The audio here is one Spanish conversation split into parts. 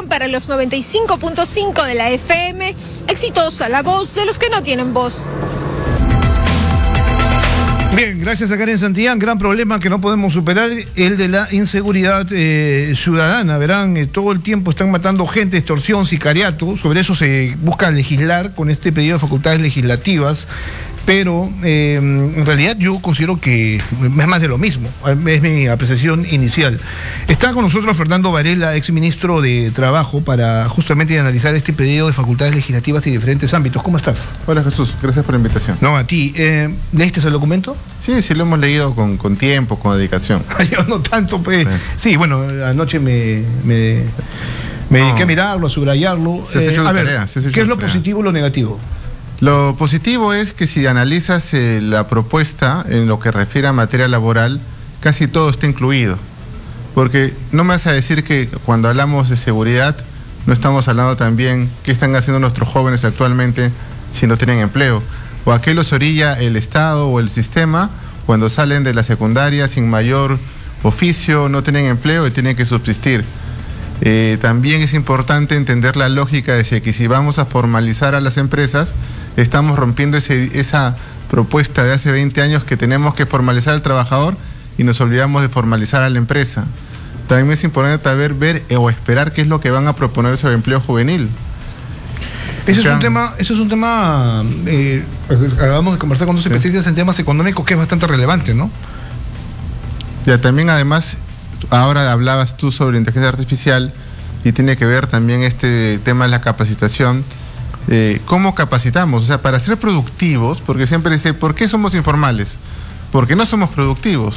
información para los 95.5 de la FM. Exitosa, la voz de los que no tienen voz. Bien, gracias a Karen Santillán. Gran problema que no podemos superar, el de la inseguridad ciudadana. Verán, todo el tiempo están matando gente, extorsión, sicariato. Sobre eso se busca legislar con este pedido de facultades legislativas. Pero en realidad yo considero que es más de lo mismo, es mi apreciación inicial. Está con nosotros Fernando Varela, exministro de Trabajo, para justamente analizar este pedido de facultades legislativas y diferentes ámbitos. ¿Cómo estás? Hola Jesús, gracias por la invitación. No, a ti. ¿Leíste el documento? Sí, lo hemos leído con tiempo, con dedicación. Yo no tanto, pues. Sí, bueno, anoche me dediqué a mirarlo, a subrayarlo. A ver, ¿qué es lo positivo y lo negativo? Lo positivo es que si analizas la propuesta en lo que refiere a materia laboral, casi todo está incluido. Porque no me vas a decir que cuando hablamos de seguridad, no estamos hablando también qué están haciendo nuestros jóvenes actualmente si no tienen empleo. O a qué los orilla el Estado o el sistema cuando salen de la secundaria sin mayor oficio, no tienen empleo y tienen que subsistir. También es importante entender la lógica de que si vamos a formalizar a las empresas, estamos rompiendo esa propuesta de hace 20 años que tenemos que formalizar al trabajador y nos olvidamos de formalizar a la empresa. También es importante ver o esperar qué es lo que van a proponer sobre empleo juvenil. Ese es un tema, acabamos de conversar con dos especialistas en temas económicos que es bastante relevante, ¿no? Ya, también además, ahora hablabas tú sobre inteligencia artificial y tiene que ver también este tema de la capacitación. ¿Cómo capacitamos? O sea, para ser productivos, porque siempre dice, ¿por qué somos informales? Porque no somos productivos.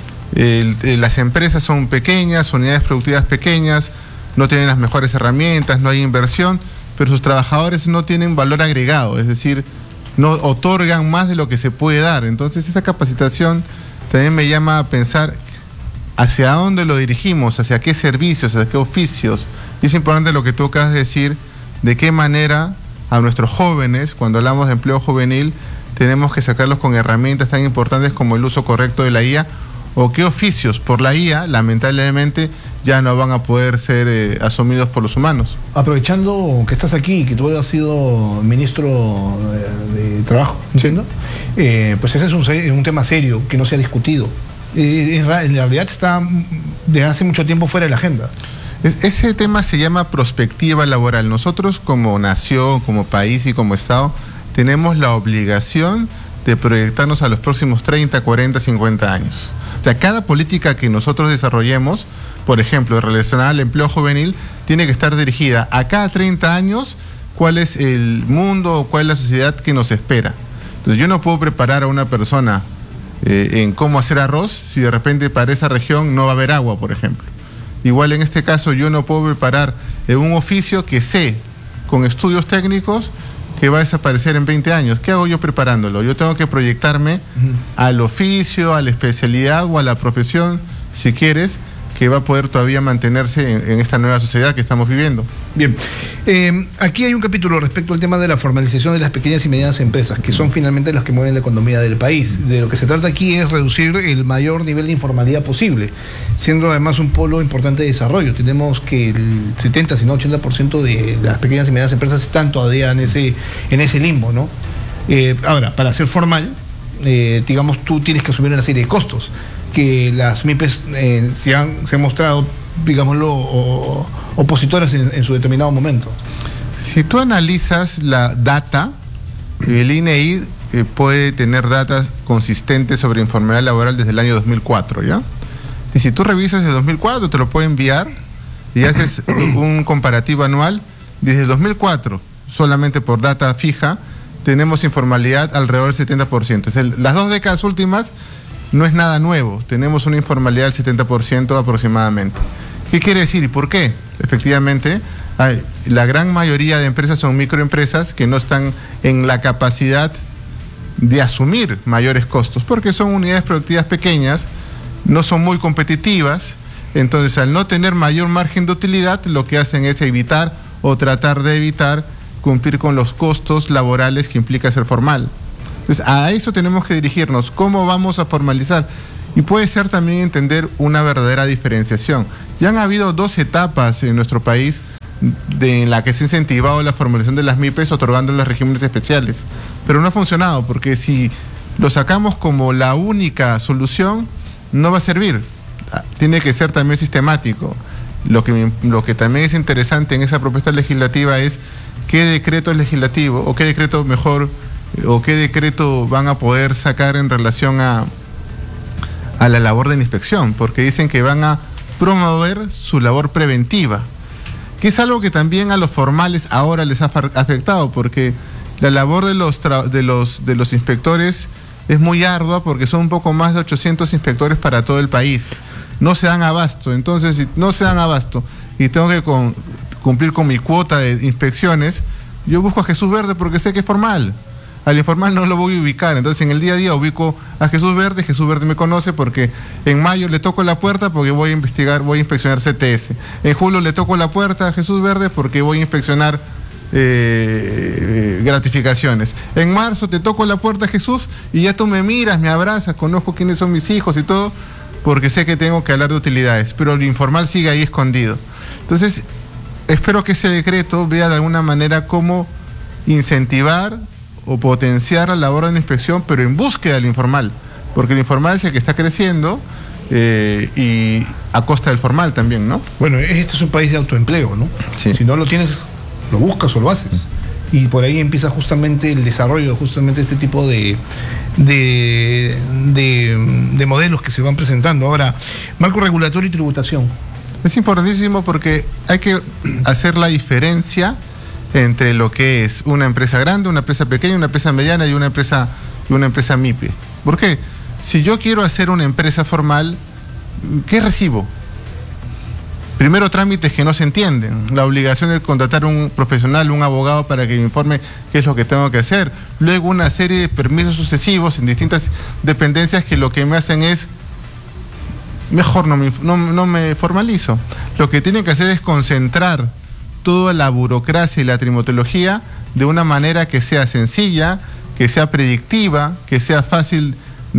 Las empresas son pequeñas, unidades productivas pequeñas, no tienen las mejores herramientas, no hay inversión, pero sus trabajadores no tienen valor agregado, es decir, no otorgan más de lo que se puede dar. Entonces esa capacitación también me llama a pensar hacia dónde lo dirigimos, hacia qué servicios, hacia qué oficios. Y es importante lo que tú acabas de decir, de qué manera a nuestros jóvenes, cuando hablamos de empleo juvenil, tenemos que sacarlos con herramientas tan importantes como el uso correcto de la IA, o qué oficios por la IA, lamentablemente, ya no van a poder ser asumidos por los humanos. Aprovechando que estás aquí, que tú has sido ministro de Trabajo, ¿entiendo? Sí. Pues ese es un tema serio que no se ha discutido. En realidad está desde hace mucho tiempo fuera de la agenda. Ese tema se llama prospectiva laboral. Nosotros como nación, como país y como Estado tenemos la obligación de proyectarnos a los próximos 30, 40, 50 años. O sea, cada política que nosotros desarrollemos, por ejemplo, relacionada al empleo juvenil, tiene que estar dirigida a cada 30 años cuál es el mundo o cuál es la sociedad que nos espera. Entonces yo no puedo preparar a una persona en cómo hacer arroz si de repente para esa región no va a haber agua, por ejemplo. Igual en este caso yo no puedo preparar un oficio que sé con estudios técnicos que va a desaparecer en 20 años. ¿Qué hago yo preparándolo? Yo tengo que proyectarme al oficio, a la especialidad o a la profesión, si quieres, que va a poder todavía mantenerse en esta nueva sociedad que estamos viviendo. Bien, aquí hay un capítulo respecto al tema de la formalización de las pequeñas y medianas empresas, que son finalmente las que mueven la economía del país. De lo que se trata aquí es reducir el mayor nivel de informalidad posible, siendo además un polo importante de desarrollo. Tenemos que el 70, si no 80% de las pequeñas y medianas empresas están todavía en ese limbo, ¿no? Ahora, para ser formal, digamos, tú tienes que asumir una serie de costos que las MIPES se han mostrado, digámoslo, opositoras en su determinado momento. Si tú analizas la data, el INEI puede tener datos consistentes sobre informalidad laboral desde el año 2004, ¿ya? Y si tú revisas desde 2004, te lo puedo enviar y haces un comparativo anual. Desde el 2004, solamente por data fija, tenemos informalidad alrededor del 70%. Es decir, las 2 décadas últimas no es nada nuevo, tenemos una informalidad del 70% aproximadamente. ¿Qué quiere decir y por qué? Efectivamente, la gran mayoría de empresas son microempresas que no están en la capacidad de asumir mayores costos, porque son unidades productivas pequeñas, no son muy competitivas, entonces al no tener mayor margen de utilidad, lo que hacen es evitar o tratar de evitar cumplir con los costos laborales que implica ser formal. Entonces, a eso tenemos que dirigirnos. ¿Cómo vamos a formalizar? Y puede ser también entender una verdadera diferenciación. Ya han habido 2 etapas en nuestro país en la que se ha incentivado la formalización de las MIPES otorgándoles regímenes especiales. Pero no ha funcionado, porque si lo sacamos como la única solución, no va a servir. Tiene que ser también sistemático. Lo que también es interesante en esa propuesta legislativa es qué decreto legislativo, o qué decreto mejor, o qué decreto van a poder sacar en relación a la labor de la inspección, porque dicen que van a promover su labor preventiva, que es algo que también a los formales ahora les ha afectado, porque la labor de los inspectores es muy ardua, porque son un poco más de 800 inspectores para todo el país. No se dan abasto. Entonces, si no se dan abasto y tengo que cumplir con mi cuota de inspecciones, yo busco a Jesús Verde porque sé que es formal. Al informal no lo voy a ubicar. Entonces, en el día a día ubico a Jesús Verde me conoce porque en mayo le toco la puerta porque voy a inspeccionar CTS. En julio le toco la puerta a Jesús Verde porque voy a inspeccionar gratificaciones. En marzo te toco la puerta, Jesús, y ya tú me miras, me abrazas, conozco quiénes son mis hijos y todo, porque sé que tengo que hablar de utilidades, pero el informal sigue ahí escondido. Entonces, espero que ese decreto vea de alguna manera cómo incentivar o potenciar la labor de la inspección, pero en búsqueda del informal, porque el informal es el que está creciendo y a costa del formal también, ¿no? Bueno, este es un país de autoempleo, ¿no? Sí. Si no lo tienes, lo buscas o lo haces. Y por ahí empieza justamente el desarrollo de este tipo de modelos que se van presentando. Ahora, marco regulatorio y tributación. Es importantísimo porque hay que hacer la diferencia entre lo que es una empresa grande, una empresa pequeña, una empresa mediana y una empresa MIPE. ¿Por qué? Si yo quiero hacer una empresa formal, ¿qué recibo? Primero, trámites que no se entienden, la obligación de contratar un profesional, un abogado para que me informe qué es lo que tengo que hacer. Luego, una serie de permisos sucesivos en distintas dependencias que lo que me hacen es, mejor no me formalizo. Lo que tienen que hacer es concentrar toda la burocracia y la trimitología de una manera que sea sencilla, que sea predictiva, que sea fácil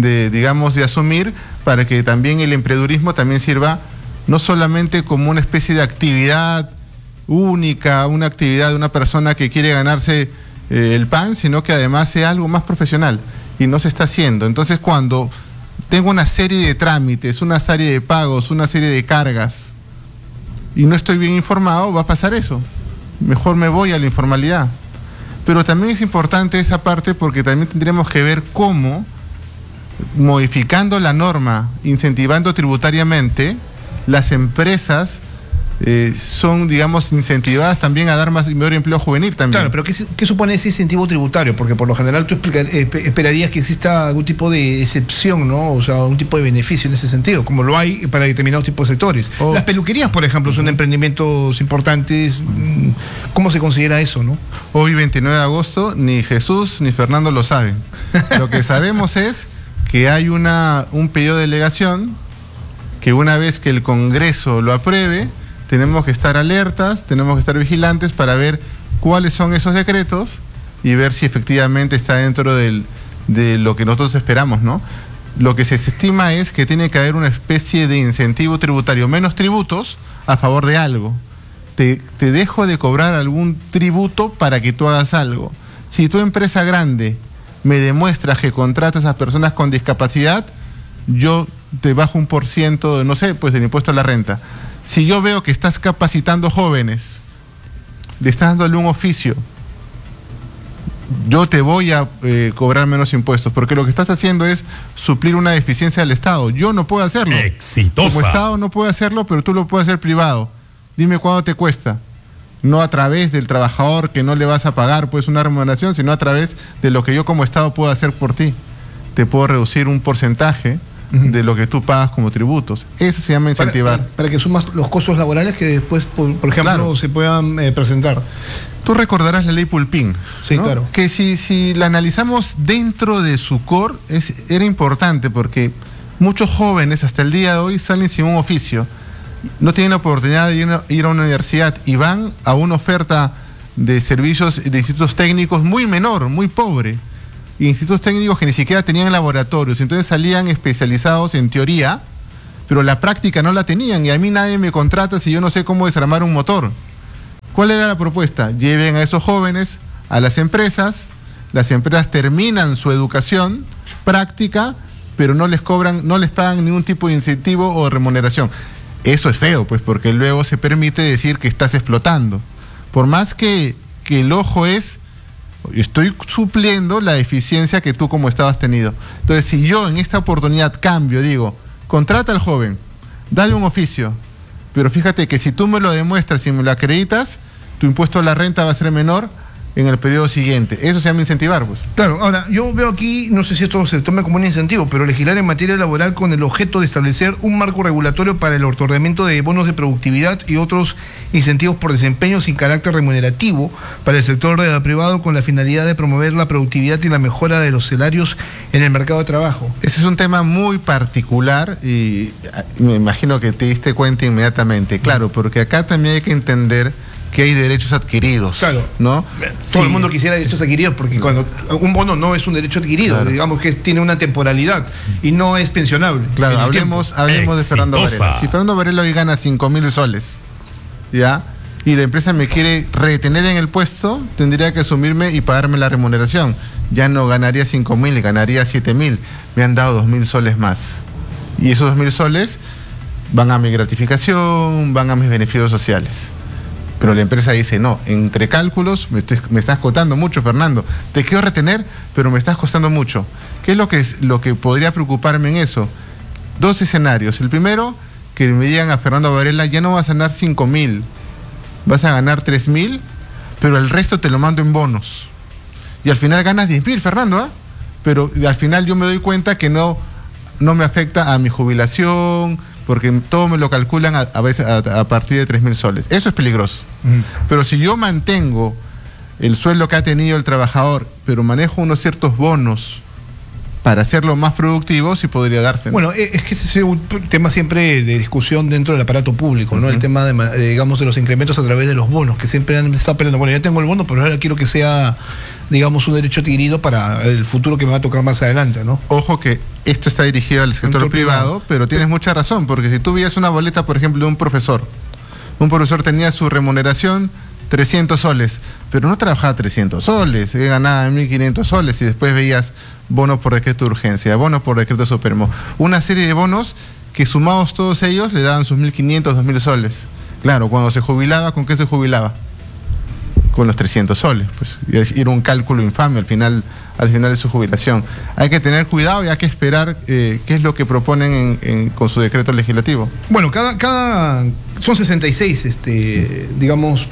de asumir, para que también el emprendedurismo también sirva no solamente como una especie de actividad única, una actividad de una persona que quiere ganarse el pan, sino que además sea algo más profesional, y no se está haciendo. Entonces, cuando tengo una serie de trámites, una serie de pagos, una serie de cargas, y no estoy bien informado, va a pasar eso. Mejor me voy a la informalidad. Pero también es importante esa parte, porque también tendremos que ver cómo, modificando la norma, incentivando tributariamente, las empresas son, digamos, incentivadas también a dar más y mayor empleo juvenil también. Claro, pero ¿qué supone ese incentivo tributario? Porque por lo general tú esperarías que exista algún tipo de excepción, ¿no? O sea, un tipo de beneficio en ese sentido, como lo hay para determinados tipos de sectores. Las peluquerías, por ejemplo, son emprendimientos importantes. ¿Cómo se considera eso, no? Hoy, 29 de agosto, ni Jesús ni Fernando lo saben. Lo que sabemos es que hay un periodo de delegación, que una vez que el Congreso lo apruebe, tenemos que estar alertas, tenemos que estar vigilantes para ver cuáles son esos decretos y ver si efectivamente está dentro de lo que nosotros esperamos, ¿no? Lo que se estima es que tiene que haber una especie de incentivo tributario, menos tributos a favor de algo. Te dejo de cobrar algún tributo para que tú hagas algo. Si tu empresa grande me demuestras que contratas a personas con discapacidad, yo te bajo 1%, no sé, pues del impuesto a la renta. Si yo veo que estás capacitando jóvenes, le estás dándole un oficio, yo te voy a cobrar menos impuestos, porque lo que estás haciendo es suplir una deficiencia del Estado. Yo no puedo hacerlo. Exitosa. Como Estado no puedo hacerlo, pero tú lo puedes hacer privado. Dime cuánto te cuesta. No a través del trabajador, que no le vas a pagar pues una remuneración, sino a través de lo que yo como Estado puedo hacer por ti. Te puedo reducir un porcentaje de lo que tú pagas como tributos. Eso se llama incentivar. Para que sumas los costos laborales que después, por ejemplo, claro, se puedan presentar. Tú recordarás la ley Pulpín. Sí, ¿no? Claro. Que si la analizamos dentro de su core, era importante, porque muchos jóvenes hasta el día de hoy salen sin un oficio, no tienen la oportunidad de ir a una universidad y van a una oferta de servicios de institutos técnicos muy menor, muy pobre. Institutos técnicos que ni siquiera tenían laboratorios, entonces salían especializados en teoría, pero la práctica no la tenían, y a mí nadie me contrata si yo no sé cómo desarmar un motor. ¿Cuál era la propuesta? Lleven a esos jóvenes a las empresas terminan su educación práctica, pero no les pagan ningún tipo de incentivo o remuneración. Eso es feo, pues, porque luego se permite decir que estás explotando. Por más que el ojo estoy supliendo la eficiencia que tú como Estado has tenido. Entonces, si yo en esta oportunidad cambio, digo, contrata al joven, dale un oficio, pero fíjate que si tú me lo demuestras y me lo acreditas, tu impuesto a la renta va a ser menor en el periodo siguiente. Eso se llama incentivar, pues. Claro, ahora, yo veo aquí, no sé si esto se tome como un incentivo, pero legislar en materia laboral con el objeto de establecer un marco regulatorio para el otorgamiento de bonos de productividad y otros incentivos por desempeño sin carácter remunerativo para el sector privado con la finalidad de promover la productividad y la mejora de los salarios en el mercado de trabajo. Ese es un tema muy particular y me imagino que te diste cuenta inmediatamente. Claro, porque acá también hay que entender que hay derechos adquiridos, claro, ¿no? Todo el mundo quisiera derechos adquiridos porque cuando un bono no es un derecho adquirido, claro, digamos que tiene una temporalidad y no es pensionable. Claro, hablemos de Fernando Varela. Si Fernando Varela hoy gana 5.000 soles, ¿ya? Y la empresa me quiere retener en el puesto, tendría que asumirme y pagarme la remuneración. Ya no ganaría 5.000, ganaría 7.000. Me han dado 2.000 soles más. Y esos 2.000 soles van a mi gratificación, van a mis beneficios sociales. Pero la empresa dice, no, entre cálculos me estás costando mucho, Fernando. Te quiero retener, pero me estás costando mucho. ¿Qué es lo que podría preocuparme en eso? Dos escenarios. El primero, que me digan a Fernando Varela, ya no vas a ganar 5.000, vas a ganar 3.000, pero el resto te lo mando en bonos. Y al final ganas 10.000, Fernando, ¿eh? Pero al final yo me doy cuenta que no me afecta a mi jubilación, porque todo me lo calculan a veces a partir de 3.000 soles. Eso es peligroso. Pero si yo mantengo el sueldo que ha tenido el trabajador, pero manejo unos ciertos bonos para hacerlo más productivo, sí podría darse, ¿no? Bueno, es que ese es un tema siempre de discusión dentro del aparato público, ¿no? El tema digamos, de los incrementos a través de los bonos, que siempre han estado peleando. Bueno, ya tengo el bono, pero ahora quiero que sea, digamos, un derecho adquirido para el futuro que me va a tocar más adelante, ¿no? Ojo que esto está dirigido al sector privado, pero tienes mucha razón, porque si tú veías una boleta, por ejemplo, de un profesor tenía su remuneración 300 soles, pero no trabajaba 300 soles, ganaba 1.500 soles y después veías bonos por decreto de urgencia, bonos por decreto supremo, una serie de bonos que sumados todos ellos le daban sus 1.500, 2.000 soles. Claro, cuando se jubilaba, ¿con qué se jubilaba? Con los 300 soles, pues, y era un cálculo infame al final de su jubilación. Hay que tener cuidado y hay que esperar qué es lo que proponen con su decreto legislativo. Bueno, son 66, digamos,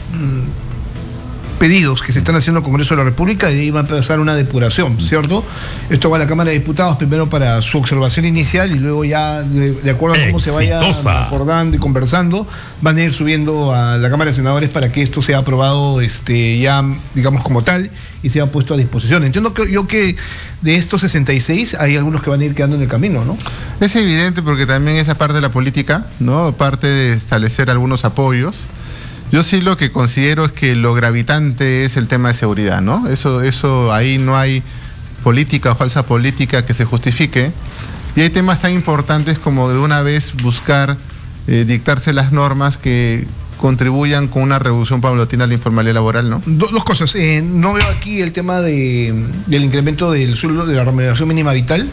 pedidos que se están haciendo al Congreso de la República y ahí va a empezar una depuración, ¿cierto? Esto va a la Cámara de Diputados primero para su observación inicial y luego ya, de acuerdo a cómo se vaya acordando y conversando, van a ir subiendo a la Cámara de Senadores para que esto sea aprobado ya, digamos, como tal y sea puesto a disposición. Entiendo que de estos 66 hay algunos que van a ir quedando en el camino, ¿no? Es evidente porque también es la parte de la política, ¿no? Parte de establecer algunos apoyos. Yo sí lo que considero es que lo gravitante es el tema de seguridad, ¿no? Eso ahí no hay política o falsa política que se justifique. Y hay temas tan importantes como de una vez buscar dictarse las normas que contribuyan con una reducción paulatina de la informalidad laboral, ¿no? Dos cosas. No veo aquí el tema del incremento del sueldo de la remuneración mínima vital.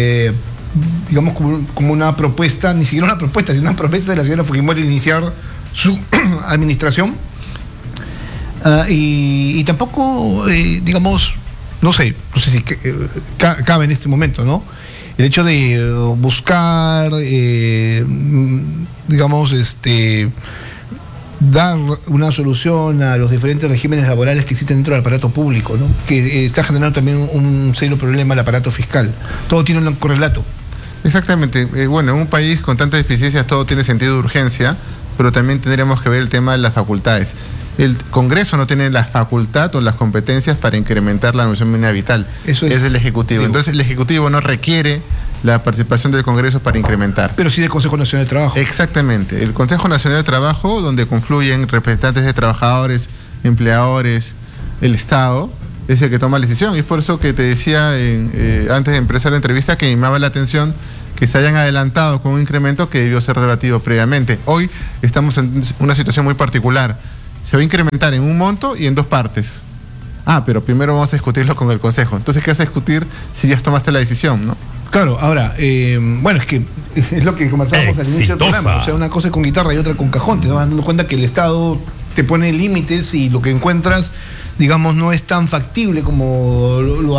Digamos como una propuesta, ni siquiera una propuesta, sino una propuesta de la señora Fujimori iniciar su administración y tampoco, digamos, no sé si cabe en este momento, ¿no? El hecho de buscar, digamos, dar una solución a los diferentes regímenes laborales que existen dentro del aparato público, ¿no? Que está generando también un serio problema el aparato fiscal. Todo tiene un correlato. Exactamente. Bueno, en un país con tantas deficiencias todo tiene sentido de urgencia, pero también tendríamos que ver el tema de las facultades. El Congreso no tiene la facultad o las competencias para incrementar la remuneración mínima vital. Eso es el Ejecutivo. Entonces el Ejecutivo no requiere la participación del Congreso para incrementar. Pero sí del Consejo Nacional de Trabajo. Exactamente. El Consejo Nacional de Trabajo, donde confluyen representantes de trabajadores, empleadores, el Estado, es el que toma la decisión. Y es por eso que te decía antes de empezar la entrevista que me llamaba la atención que se hayan adelantado con un incremento que debió ser debatido previamente. Hoy estamos en una situación muy particular se va a incrementar en un monto y en 2 partes. Pero primero vamos a discutirlo con el Consejo. Entonces, ¿qué vas a discutir si ya tomaste la decisión, no? Claro, ahora, bueno, es que es lo que conversábamos al inicio del programa. O sea, una cosa es con guitarra y otra con cajón. Te vas dando cuenta que el Estado te pone límites y lo que encuentras, digamos, no es tan factible como lo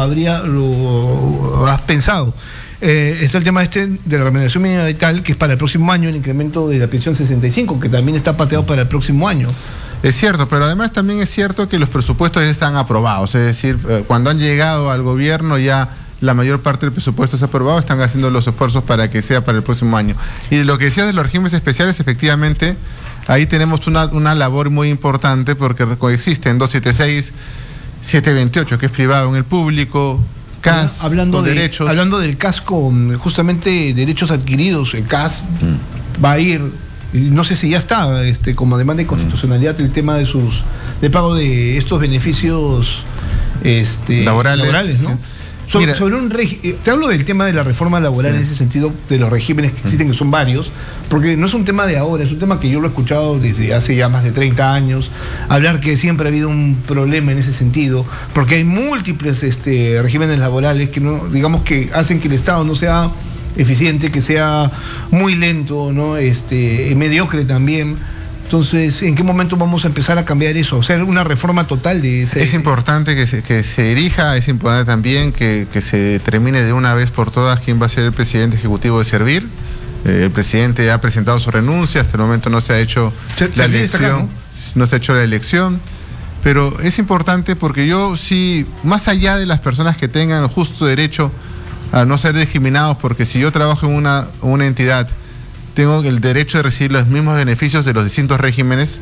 has pensado. Está el tema de la remuneración mínima vital, que es para el próximo año, el incremento de la pensión 65, que también está pateado para el próximo año. Es cierto, pero además también es cierto que los presupuestos ya están aprobados, es decir, cuando han llegado al gobierno ya la mayor parte del presupuesto es aprobado, están haciendo los esfuerzos para que sea para el próximo año. Y de lo que decías de los regímenes especiales, efectivamente, ahí tenemos una labor muy importante porque coexisten 276, 728, que es privado en el público, CAS, hablando derechos. Hablando del CAS con justamente derechos adquiridos, el CAS va a ir, no sé si ya está, como demanda de constitucionalidad, el tema de pago de estos beneficios laborales, ¿no? Sí. Sobre te hablo del tema de la reforma laboral, sí, en ese sentido, de los regímenes que existen, que son varios, porque no es un tema de ahora, es un tema que yo lo he escuchado desde hace ya más de 30 años, hablar que siempre ha habido un problema en ese sentido, porque hay múltiples regímenes laborales que no, digamos, que hacen que el Estado no sea eficiente, que sea muy lento, ¿no? Mediocre también. Entonces, ¿en qué momento vamos a empezar a cambiar eso? O sea, una reforma total de ese... Es importante que se erija, es importante también que se determine de una vez por todas quién va a ser el presidente ejecutivo de Servir. El presidente ha presentado su renuncia, hasta el momento no se ha hecho la elección, no se ha hecho la elección, pero es importante porque yo sí, más allá de las personas que tengan justo derecho a no ser discriminados, porque si yo trabajo en una entidad, tengo el derecho de recibir los mismos beneficios de los distintos regímenes.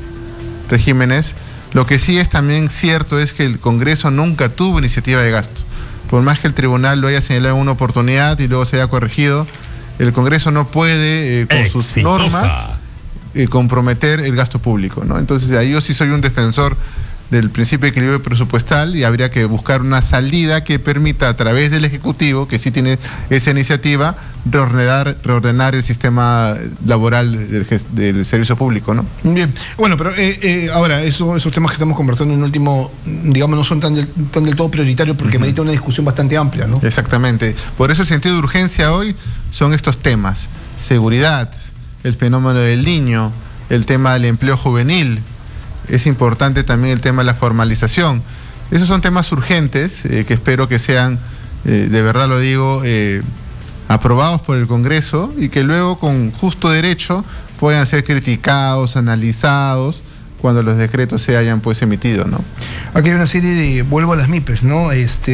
Lo que sí es también cierto es que el Congreso nunca tuvo iniciativa de gasto. Por más que el tribunal lo haya señalado en una oportunidad y luego se haya corregido, el Congreso no puede, con sus normas, comprometer el gasto público, ¿no? Entonces, ahí yo sí soy un defensor del principio de equilibrio presupuestal y habría que buscar una salida que permita a través del Ejecutivo, que sí tiene esa iniciativa, reordenar el sistema laboral del servicio público, ¿no? Bien, bueno, pero ahora esos temas que estamos conversando en último, digamos, no son tan del todo prioritarios porque merita una discusión bastante amplia, ¿no? Exactamente, por eso el sentido de urgencia hoy son estos temas: seguridad, el fenómeno del niño, el tema del empleo juvenil. Es importante también el tema de la formalización. Esos son temas urgentes que espero que sean, de verdad lo digo, aprobados por el Congreso y que luego con justo derecho puedan ser criticados, analizados, cuando los decretos se hayan pues emitido, ¿no? Aquí hay una serie de, vuelvo a las MIPES, ¿no?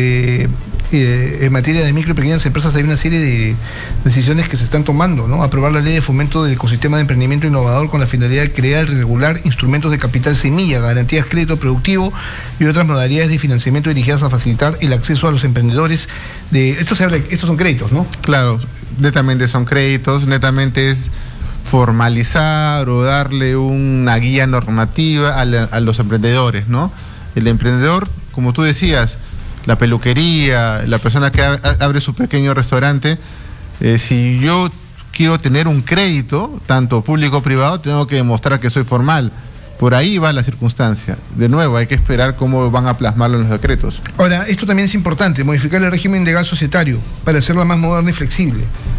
En materia de micro y pequeñas empresas hay una serie de decisiones que se están tomando, ¿no? Aprobar la ley de fomento del ecosistema de emprendimiento innovador con la finalidad de crear y regular instrumentos de capital semilla, garantías crédito productivo y otras modalidades de financiamiento dirigidas a facilitar el acceso a los emprendedores estos son créditos, ¿no? Claro, netamente son créditos, netamente es formalizar o darle una guía normativa a los emprendedores, ¿no? El emprendedor, como tú decías, la peluquería, la persona que abre su pequeño restaurante, si yo quiero tener un crédito, tanto público o privado, tengo que demostrar que soy formal. Por ahí va la circunstancia. De nuevo, hay que esperar cómo van a plasmarlo en los decretos. Ahora, esto también es importante, modificar el régimen legal societario para hacerlo más moderno y flexible.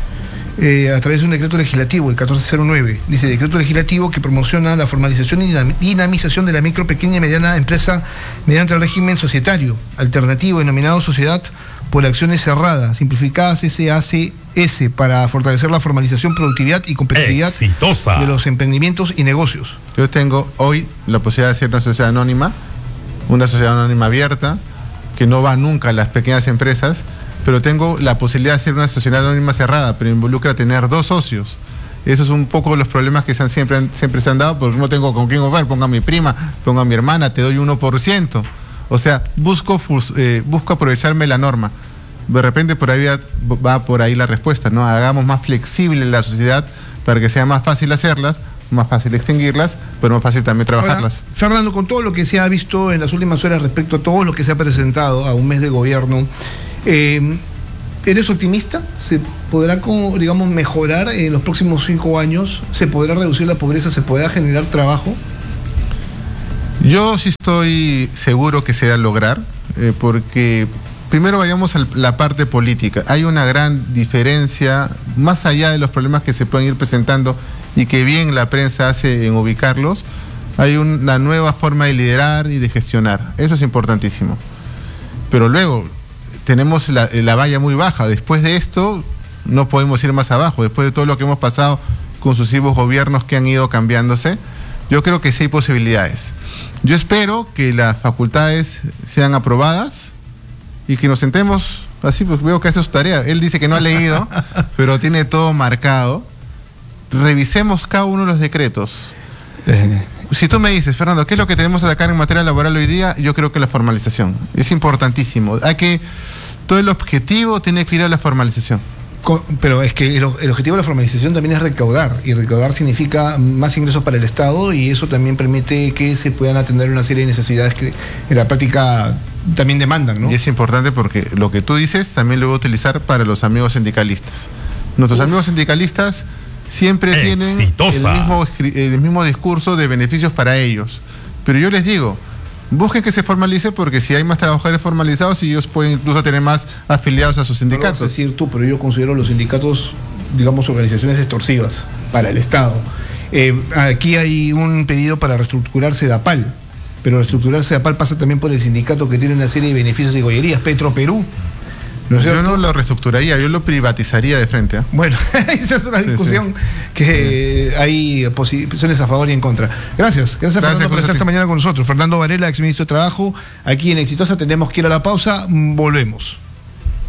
A través de un decreto legislativo, el 1409, dice: decreto legislativo que promociona la formalización y dinamización de la micro, pequeña y mediana empresa mediante el régimen societario alternativo denominado sociedad por acciones cerradas, simplificadas SACS, para fortalecer la formalización, productividad y competitividad de los emprendimientos y negocios. Yo tengo hoy la posibilidad de hacer una sociedad anónima abierta, que no va nunca a las pequeñas empresas, pero tengo la posibilidad de hacer una sociedad anónima cerrada, pero involucra tener 2 socios. Esos son un poco los problemas que siempre se han dado, porque no tengo con quién jugar, ponga a mi prima, ponga a mi hermana, te doy 1%. O sea, busco aprovecharme la norma. De repente va por ahí la respuesta, ¿no? Hagamos más flexible la sociedad para que sea más fácil hacerlas, más fácil extinguirlas, pero más fácil también trabajarlas. Ahora, Fernando, con todo lo que se ha visto en las últimas horas respecto a todo lo que se ha presentado a un mes de gobierno, ¿eres optimista? ¿Se podrá, digamos, mejorar en los próximos 5 años? ¿Se podrá reducir la pobreza? ¿Se podrá generar trabajo? Yo sí estoy seguro que se va a lograr, porque primero vayamos a la parte política. Hay una gran diferencia, más allá de los problemas que se pueden ir presentando y que bien la prensa hace en ubicarlos, hay una nueva forma de liderar y de gestionar. Eso es importantísimo. Pero luego tenemos la valla muy baja. Después de esto no podemos ir más abajo. Después de todo lo que hemos pasado con sucesivos gobiernos que han ido cambiándose, yo creo que sí hay posibilidades. Yo espero que las facultades sean aprobadas y que nos sentemos, así pues veo que hace su tarea. Él dice que no ha leído, pero tiene todo marcado. Revisemos cada uno de los decretos. Si tú me dices, Fernando, ¿qué es lo que tenemos que sacar en materia laboral hoy día? Yo creo que la formalización. Es importantísimo. Todo el objetivo tiene que ir a la formalización. Pero es que el objetivo de la formalización también es recaudar, y recaudar significa más ingresos para el Estado, y eso también permite que se puedan atender una serie de necesidades que en la práctica también demandan, ¿no? Y es importante porque lo que tú dices también lo voy a utilizar para los amigos sindicalistas. Nuestros amigos sindicalistas siempre tienen el mismo discurso de beneficios para ellos, pero yo les digo, busquen que se formalice, porque si hay más trabajadores formalizados, ellos pueden incluso tener más afiliados a sus sindicatos. No lo vas a decir tú, pero yo considero los sindicatos, digamos, organizaciones extorsivas para el Estado. Aquí hay un pedido para reestructurar Sedapal, pero reestructurar Sedapal pasa también por el sindicato, que tiene una serie de beneficios y gollerías, Petroperú. ¿No es cierto? Yo no lo reestructuraría, yo lo privatizaría de frente. Bueno, esa es una discusión que hay posiciones a favor y en contra. Gracias Fernando, por estar esta mañana con nosotros. Fernando Varela, ex ministro de Trabajo. Aquí en Exitosa tenemos que ir a la pausa, volvemos.